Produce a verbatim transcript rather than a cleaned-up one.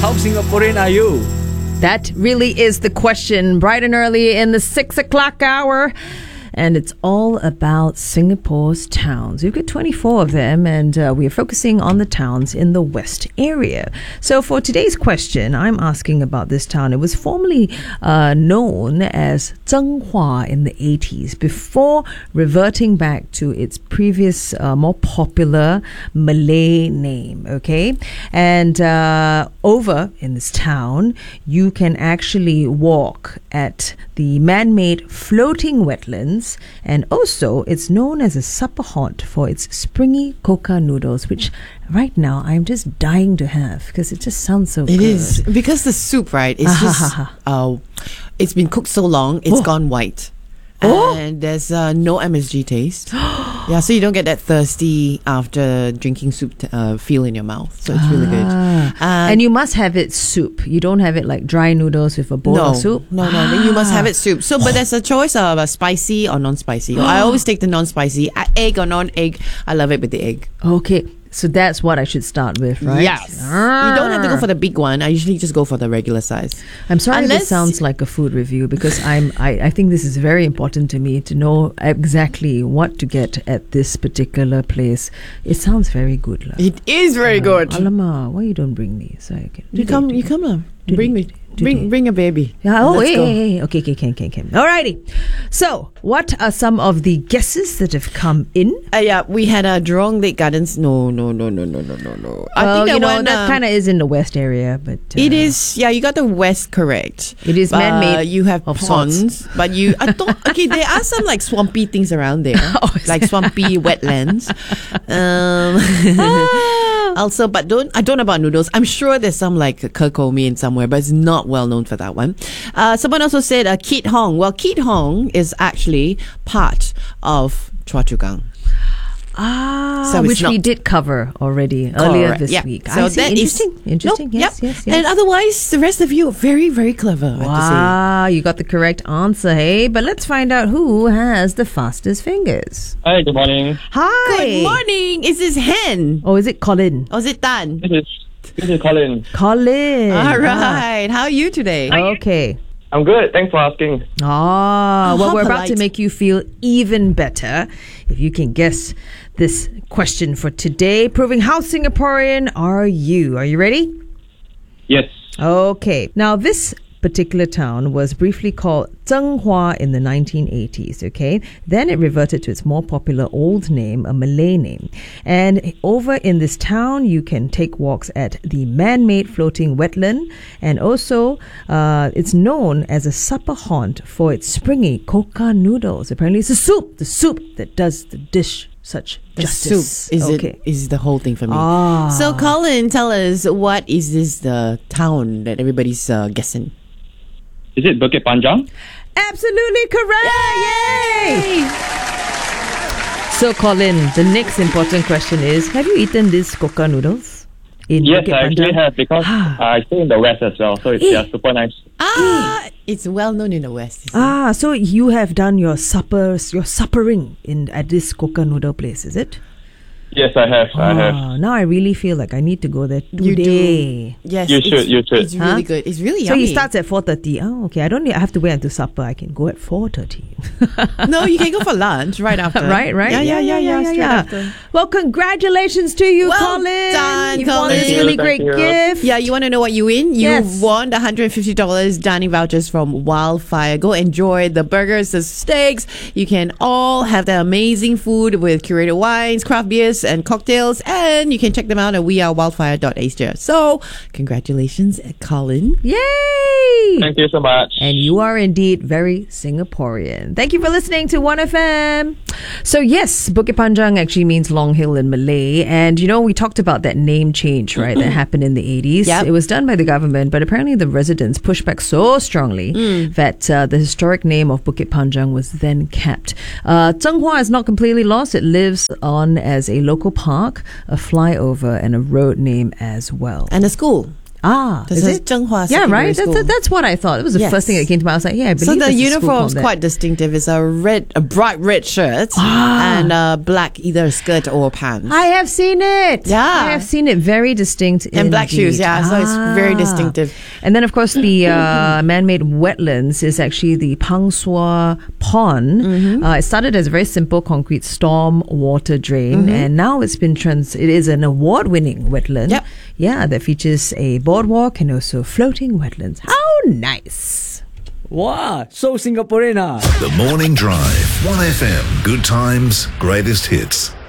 How Singaporean are you? That really is the question, bright and early in the six o'clock hour. And it's all about Singapore's towns. We've got twenty-four of them, and uh, we're focusing on the towns in the west area. So for today's question, I'm asking about this town. It was formerly uh, known as Zhenghua in the eighties, before reverting back to its previous, uh, more popular Malay name, okay? And uh, over in this town, you can actually walk at the man-made floating wetlands. And also, it's known as a supper haunt for its springy coca noodles, which right now I'm just dying to have because it just sounds so It good. It is. Because the soup, right, it's just, uh, it's been cooked so long, it's oh. gone white. Oh. And there's uh, no M S G taste. Yeah, so you don't get that thirsty after drinking soup t- uh, feel in your mouth. So it's really good. Uh, and you must have it soup. You don't have it like dry noodles with a bowl no, of soup? No, no, no. You must have it soup. So, but there's a choice of uh, spicy or non-spicy. I always take the non-spicy. Uh, egg or non-egg. I love it with the egg. Okay. So that's what I should start with, right? Yes. Ah. You don't have to go for the big one. I usually just go for the regular size. I'm sorry Unless if this sounds like a food review because I'm, I, I think this is very important to me to know exactly what to get at this particular place. It sounds very good. La. It is very uh, good. Alamak, why you don't bring me? So I can, you come, you come up. Bring me. Bring bring a baby. Yeah. Oh, hey, hey, hey. Okay, okay, okay, okay, okay. Alrighty. So, what are some of the guesses that have come in? Uh, yeah, we had a uh, Jurong Lake Gardens. No, no, no, no, no, no, no, no. I well, think that you know one, that um, kind of is in the west area, but uh, it is. Yeah, you got the west correct. It is man-made. Uh, you have of ponds, sorts. but you. I thought. Okay, there are some like swampy things around there, oh, like swampy wetlands. Um, ah. Also, but don't I don't know about noodles. I'm sure there's some like Kurkomi in somewhere, but it's not well known for that one. Uh, someone also said uh, Keat Hong. Well, Keat Hong is actually part of Choa Chu Kang. Ah, so which we did cover already correct. earlier this yeah. week. So I see. that interesting. Is, interesting. Nope, yes, yep. yes, yes. And otherwise, the rest of you are very, very clever. Wow, you got the correct answer, hey? But let's find out who has the fastest fingers. Hi, good morning. Hi. Good morning. Is this Hen? Or is it Colin? Or is it Tan? This is this is Colin. Colin. All right. Ah. How are you today? Okay. I'm good. Thanks for asking. Ah, oh, well, we're polite. about to make you feel even better if you can guess this question for today, proving how Singaporean are you. Are you ready? Yes. Okay. Now, this particular town was briefly called Zhenghua in the nineteen eighties, okay? Then it reverted to its more popular old name, a Malay name. And over in this town, you can take walks at the man-made floating wetland. And also, uh, it's known as a supper haunt for its springy coca noodles. Apparently, it's a soup, the soup that does the dish such the justice. Soup is okay. it is the whole thing for me. Ah. So, Colin, tell us, what is this the town that everybody's uh, guessing? Is it Bukit Panjang? Absolutely correct! Yay! Yay! So, Colin, the next important question is, have you eaten these coca noodles? In yes, Bukit I actually Panjang? have because ah. I stay in the west as well, so it's eh. yeah, super nice. Ah, it's well known in the west. Ah, so you have done your suppers, your suppering in at this coca noodle place, is it? Yes, I have. Oh, I have. Now I really feel like I need to go there today. You do. Yes, you should. You should. It's really huh? good. It's really so yummy. So it starts at four thirty. Oh, okay. I don't need, I have to wait until supper. I can go at four thirty. No, you can go for lunch right after. right, right. Yeah, yeah, yeah, yeah. yeah, yeah, yeah. After. Well, congratulations to you, well Colin. Done, You've Colin. won this Thank really you, great you. gift. Yeah, you want to know what you win? You yes. won the one hundred fifty dollars dining vouchers from Wildfire. Go enjoy the burgers, the steaks. You can all have the amazing food with curated wines, craft beers, and cocktails. And you can check them out at we are wildfire dot asia. So, congratulations, Colin. Yay! Thank you so much. And you are indeed very Singaporean. Thank you for listening to one F M. So yes, Bukit Panjang actually means Long Hill in Malay. And you know, we talked about that name change, right, that happened in the eighties. Yep. It was done by the government, but apparently the residents pushed back so strongly mm. that uh, the historic name of Bukit Panjang was then kept. Uh, Zhenghua is not completely lost. It lives on as a local park, a flyover, and a road name as well. And a school. Ah, This is is it? Zhenghua Yeah, Secondary right. That's, School. that's what I thought. It was the Yes. first thing that came to mind. I was like, yeah, I believe So the there's a school uniform's called quite that. distinctive. It's a red, a bright red shirt and a black either skirt or pants. I have seen it. Yeah. I have seen it. Very distinct. And black indeed. shoes, yeah, so it's very Ah. distinctive. And then, of course, the uh, man-made wetlands is actually the Pangsua Pond. Mm-hmm. Uh, it started as a very simple concrete storm water drain, Mm-hmm. and now it's been trans. It is an award-winning wetland. Yep. Yeah, that features a boardwalk and also floating wetlands. How nice! Wow, so Singaporean ah. The Morning Drive. one F M. Good times, greatest hits.